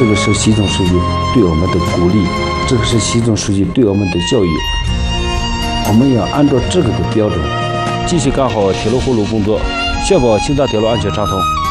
这个是习总书记对我们的鼓励，这个是习总书记对我们的教育。我们要按照这个的标准，继续干好铁路护路工作，确保青藏铁路安全畅通。